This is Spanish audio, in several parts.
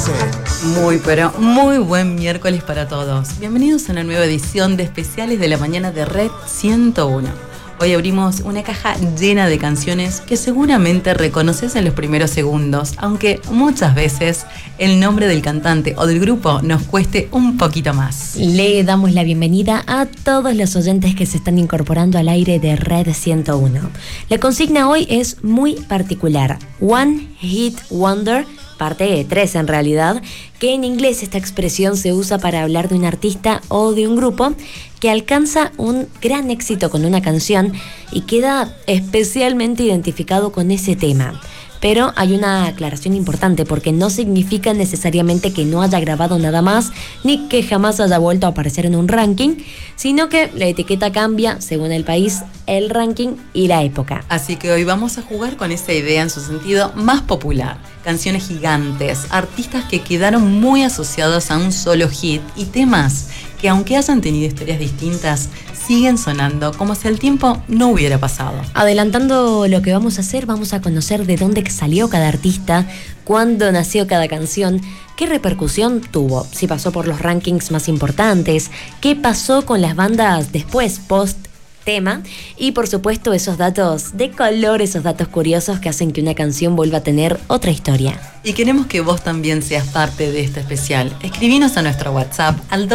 José. Pero muy buen miércoles para todos. Bienvenidos a una nueva edición de Especiales de la Mañana de Red 101. Hoy abrimos una caja llena de canciones que seguramente reconoces en los primeros segundos, aunque muchas veces el nombre del cantante o del grupo nos cueste un poquito más. Le damos la bienvenida a todos los oyentes que se están incorporando al aire de Red 101. La consigna hoy es muy particular. One Hit Wonder, parte 3 en realidad, que en inglés esta expresión se usa para hablar de un artista o de un grupo que alcanza un gran éxito con una canción y queda especialmente identificado con ese tema. Pero hay una aclaración importante, porque no significa necesariamente que no haya grabado nada más, ni que jamás haya vuelto a aparecer en un ranking, sino que la etiqueta cambia según el país, el ranking y la época. Así que hoy vamos a jugar con esa idea en su sentido más popular. Canciones gigantes, artistas que quedaron muy asociados a un solo hit y temas que, aunque hayan tenido historias distintas, siguen sonando como si el tiempo no hubiera pasado. Adelantando lo que vamos a hacer, vamos a conocer de dónde salió cada artista, cuándo nació cada canción, qué repercusión tuvo, si pasó por los rankings más importantes, qué pasó con las bandas después, post tema, y por supuesto esos datos de color, esos datos curiosos que hacen que una canción vuelva a tener otra historia. Y queremos que vos también seas parte de este especial. Escribinos a nuestro WhatsApp al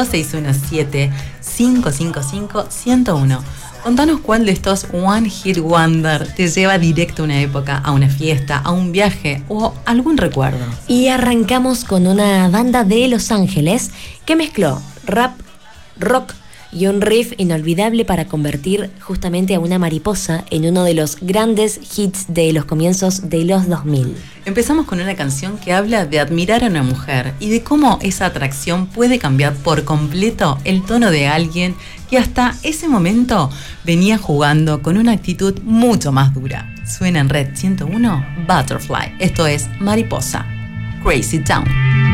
2617-555-101. Contanos cuál de estos One Hit Wonder te lleva directo a una época, a una fiesta, a un viaje o algún recuerdo. Y arrancamos con una banda de Los Ángeles que mezcló rap, rock y un riff inolvidable para convertir justamente a una mariposa en uno de los grandes hits de los comienzos de los 2000. Empezamos con una canción que habla de admirar a una mujer y de cómo esa atracción puede cambiar por completo el tono de alguien que hasta ese momento venía jugando con una actitud mucho más dura. Suena en Red 101 Butterfly. Esto es Mariposa, Crazy Town.